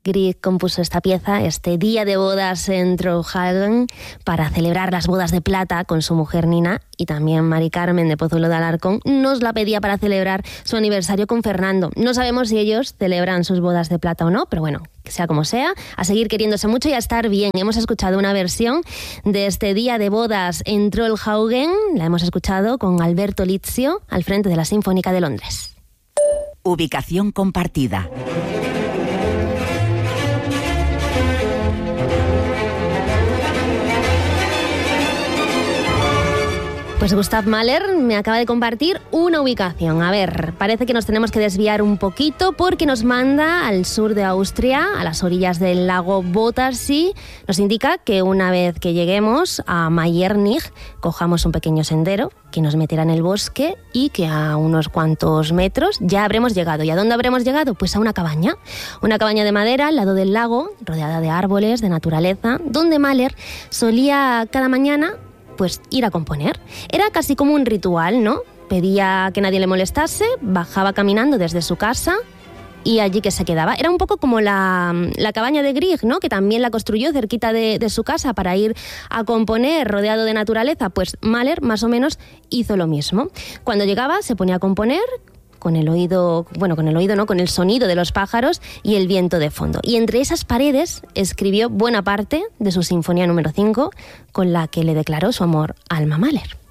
Grieg compuso esta pieza, este día de bodas en Trollhättan, para celebrar las bodas de plata con su mujer Nina, y también Mari Carmen de Pozuelo de Alarcón nos la pedía para celebrar su aniversario con Fernando. No sabemos si ellos celebran sus bodas de plata o no, pero bueno, que sea como sea, a seguir queriéndose mucho y a estar bien. Hemos escuchado una versión de este día de bodas en Trollhättan, la hemos escuchado con Alberto Lizio al frente de la Sinfónica de Londres. Ubicación compartida. Pues Gustav Mahler me acaba de compartir una ubicación. A ver, parece que nos tenemos que desviar un poquito porque nos manda al sur de Austria, a las orillas del lago Botarsee. Nos indica que una vez que lleguemos a Mayernig, cojamos un pequeño sendero que nos meterá en el bosque y que a unos cuantos metros ya habremos llegado. ¿Y a dónde habremos llegado? Pues a una cabaña de madera al lado del lago, rodeada de árboles, de naturaleza, donde Mahler solía cada mañana pues ir a componer. Era casi como un ritual, ¿no? Pedía que nadie le molestase, bajaba caminando desde su casa y allí que se quedaba. Era un poco como la cabaña de Grieg, ¿no? Que también la construyó cerquita de su casa para ir a componer rodeado de naturaleza. Pues Mahler más o menos hizo lo mismo. Cuando llegaba se ponía a componer con el oído, con el sonido de los pájaros y el viento de fondo. Y entre esas paredes escribió buena parte de su Sinfonía número 5, con la que le declaró su amor a Alma Mahler.